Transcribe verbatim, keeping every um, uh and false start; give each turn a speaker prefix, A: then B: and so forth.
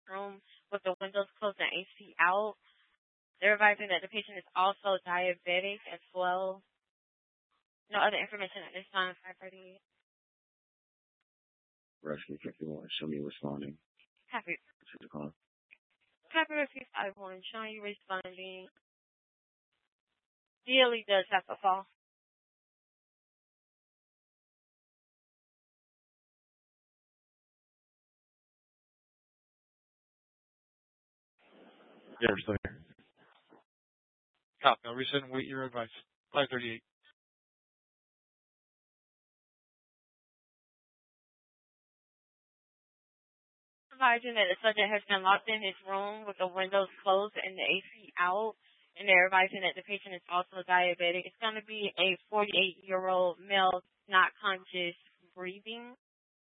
A: room with the windows closed and A C out. They're advising that the patient is also diabetic as well. No other information at this time. five thirty-eight.
B: Rescue fifty-one. Show me responding.
A: Happy.
B: To the call.
A: Happy Rescue five one. Showing you responding. D L E does have a fall.
C: Yeah, we're still here. Copy. I'll reset and wait your advice. five thirty-eight.
A: Advising that the subject has been locked in his room with the windows closed and the A C out, and they're advising that the patient is also diabetic. It's going to be a forty-eight-year-old male, not conscious, breathing.